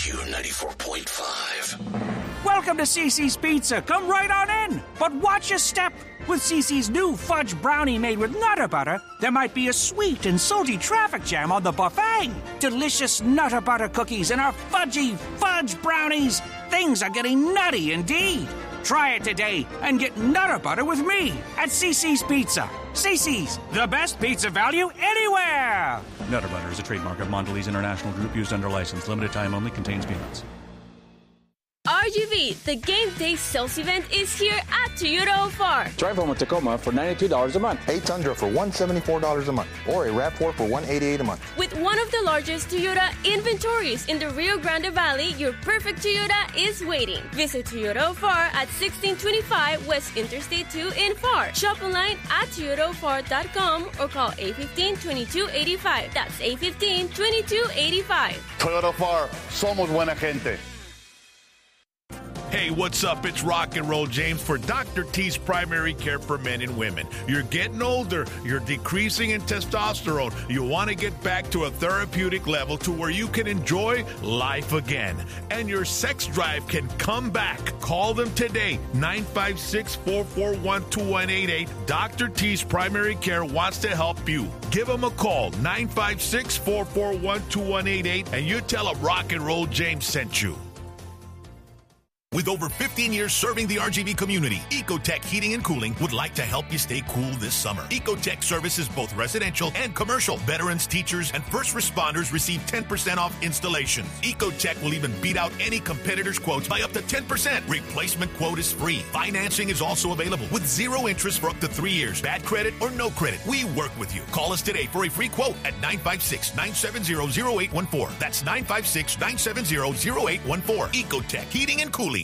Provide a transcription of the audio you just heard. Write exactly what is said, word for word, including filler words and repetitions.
Q ninety-four point five. Welcome to Cece's Pizza. Come right on in. But watch your step. With Cece's new fudge brownie made with Nutter Butter, there might be a sweet and salty traffic jam on the buffet. Delicious Nutter Butter cookies and our fudgy fudge brownies. Things are getting nutty indeed. Try it today and get Nutter Butter with me at Cece's Pizza. Cece's, the best pizza value anywhere. Nutter Butter is a trademark of Mondelez International Group used under license. Limited time only. Contains peanuts. R G V, the game day sales event, is here at Toyota O F R. Drive home a Tacoma for ninety-two dollars a month. A Tundra for one hundred seventy-four dollars a month. Or a RAV four for one hundred eighty-eight dollars a month. With one of the largest Toyota inventories in the Rio Grande Valley, your perfect Toyota is waiting. Visit Toyota O F R at sixteen twenty-five West Interstate two in F A R. Shop online at toyota o f r dot com or call eight one five, two two eight five. That's eight one five, two two eight five. Toyota O F R, somos buena gente. Hey, what's up? It's Rock and Roll James for Doctor T's Primary Care for Men and Women. You're getting older. You're decreasing in testosterone. You want to get back to a therapeutic level to where you can enjoy life again. And your sex drive can come back. Call them today. nine five six, four four one, two one eight eight. Doctor T's Primary Care wants to help you. Give them a call. nine five six, four four one, two one eight eight. And you tell them Rock and Roll James sent you. With over fifteen years serving the R G V community, Ecotech Heating and Cooling would like to help you stay cool this summer. Ecotech services both residential and commercial. Veterans, teachers, and first responders receive ten percent off installations. Ecotech will even beat out any competitor's quotes by up to ten percent. Replacement quote is free. Financing is also available with zero interest for up to three years. Bad credit or no credit, we work with you. Call us today for a free quote at nine five six, nine seven zero, zero eight one four. That's nine five six, nine seven zero, zero eight one four. Ecotech Heating and Cooling.